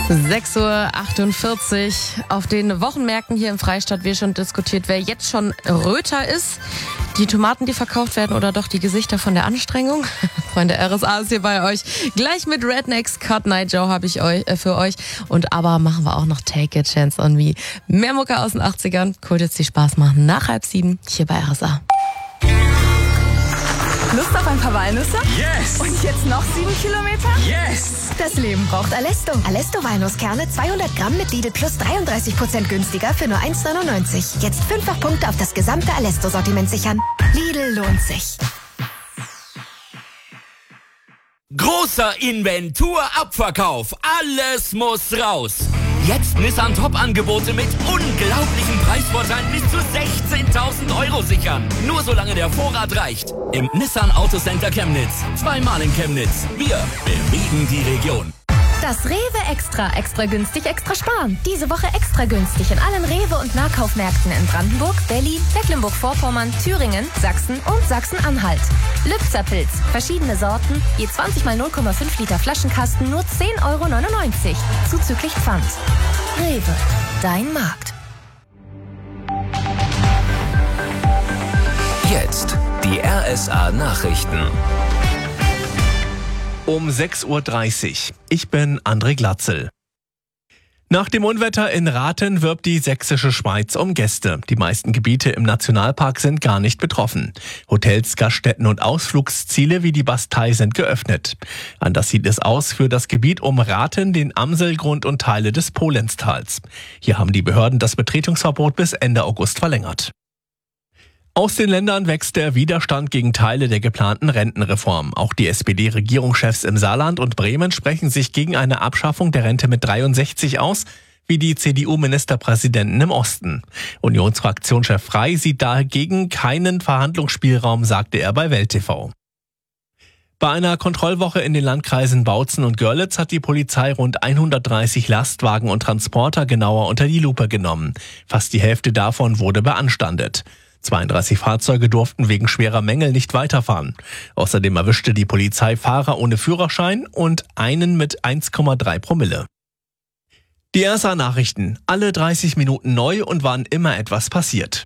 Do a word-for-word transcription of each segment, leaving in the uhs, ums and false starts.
sechs Uhr achtundvierzig. Auf den Wochenmärkten hier im Freistaat wird schon diskutiert, wer jetzt schon Röter ist. Die Tomaten, die verkauft werden, oder doch die Gesichter von der Anstrengung? Freunde, R S A ist hier bei euch. Gleich mit Rednecks, Cut Night Joe habe ich euch, äh, für euch. Und aber machen wir auch noch Take a Chance on Me. Mehr Mucke aus den achtzigern. Cool, jetzt die Spaß machen. Nach halb sieben hier bei R S A. Lust auf ein paar Walnüsse? Yes! Und jetzt noch sieben Kilometer? Yes! Das Leben braucht Alesto. Alesto Walnusskerne zweihundert Gramm mit Lidl Plus dreiunddreißig Prozent günstiger für nur eins neunundneunzig. Jetzt fünffach Punkte auf das gesamte Alesto-Sortiment sichern. Lidl lohnt sich. Großer Inventur-Abverkauf. Alles muss raus. Jetzt Nissan Top-Angebote mit unglaublichen Preisvorteilen bis zu sechzehntausend Euro sichern. Nur solange der Vorrat reicht. Im Nissan Autocenter Chemnitz. Zweimal in Chemnitz. Wir bewegen die Region. Das Rewe Extra. Extra günstig, extra sparen. Diese Woche extra günstig in allen Rewe- und Nahkaufmärkten in Brandenburg, Berlin, Mecklenburg-Vorpommern, Thüringen, Sachsen und Sachsen-Anhalt. Lübzer Pilz. Verschiedene Sorten. Je zwanzig mal null Komma fünf Liter Flaschenkasten nur zehn Euro neunundneunzig. Zuzüglich Pfand. Rewe. Dein Markt. Jetzt die R S A Nachrichten. Um sechs Uhr dreißig. Ich bin André Glatzel. Nach dem Unwetter in Rathen wirbt die sächsische Schweiz um Gäste. Die meisten Gebiete im Nationalpark sind gar nicht betroffen. Hotels, Gaststätten und Ausflugsziele wie die Bastei sind geöffnet. Anders sieht es aus für das Gebiet um Rathen, den Amselgrund und Teile des Polenztals. Hier haben die Behörden das Betretungsverbot bis Ende August verlängert. Aus den Ländern wächst der Widerstand gegen Teile der geplanten Rentenreform. Auch die S P D-Regierungschefs im Saarland und Bremen sprechen sich gegen eine Abschaffung der Rente mit dreiundsechzig aus, wie die C D U-Ministerpräsidenten im Osten. Unionsfraktionschef Frey sieht dagegen keinen Verhandlungsspielraum, sagte er bei Welt T V. Bei einer Kontrollwoche in den Landkreisen Bautzen und Görlitz hat die Polizei rund hundertdreißig Lastwagen und Transporter genauer unter die Lupe genommen. Fast die Hälfte davon wurde beanstandet. zweiunddreißig Fahrzeuge durften wegen schwerer Mängel nicht weiterfahren. Außerdem erwischte die Polizei Fahrer ohne Führerschein und einen mit eins Komma drei Promille. Die R S A-Nachrichten, alle dreißig Minuten neu und wann immer etwas passiert.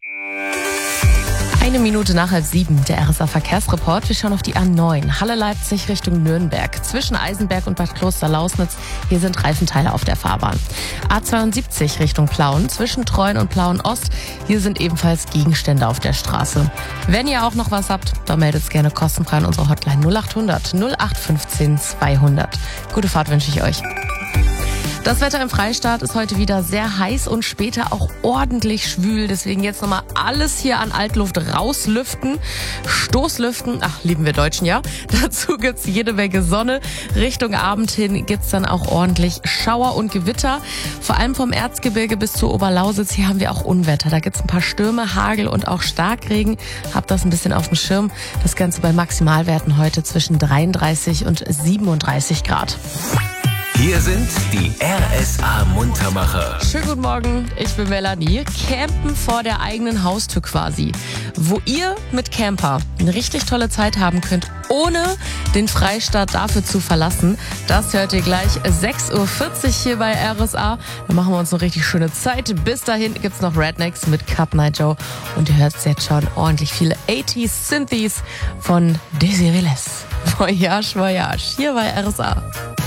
Eine Minute nach halb sieben, der R S A-Verkehrsreport. Wir schauen auf die A neun, Halle-Leipzig Richtung Nürnberg. Zwischen Eisenberg und Bad Kloster-Lausnitz, hier sind Reifenteile auf der Fahrbahn. A zweiundsiebzig Richtung Plauen, zwischen Treuen und Plauen-Ost, hier sind ebenfalls Gegenstände auf der Straße. Wenn ihr auch noch was habt, dann meldet es gerne kostenfrei an unsere Hotline null achthundert null acht fünfzehn zweihundert. Gute Fahrt wünsche ich euch. Das Wetter im Freistaat ist heute wieder sehr heiß und später auch ordentlich schwül. Deswegen jetzt nochmal alles hier an Altluft rauslüften. Stoßlüften, ach, lieben wir Deutschen, ja. Dazu gibt's jede Menge Sonne. Richtung Abend hin gibt's dann auch ordentlich Schauer und Gewitter. Vor allem vom Erzgebirge bis zur Oberlausitz, hier haben wir auch Unwetter. Da gibt's ein paar Stürme, Hagel und auch Starkregen. Habt das ein bisschen auf dem Schirm. Das Ganze bei Maximalwerten heute zwischen dreiunddreißig und siebenunddreißig Grad. Hier sind die R S A-Muntermacher. Schönen guten Morgen, ich bin Melanie. Campen vor der eigenen Haustür quasi. Wo ihr mit Camper eine richtig tolle Zeit haben könnt, ohne den Freistaat dafür zu verlassen. Das hört ihr gleich sechs Uhr vierzig hier bei R S A. Da machen wir uns eine richtig schöne Zeit. Bis dahin gibt's noch Rednecks mit Cut Night Joe. Und ihr hört jetzt schon ordentlich viele achtziger Synthes von Desiree Les. Voyage, Voyage hier bei R S A.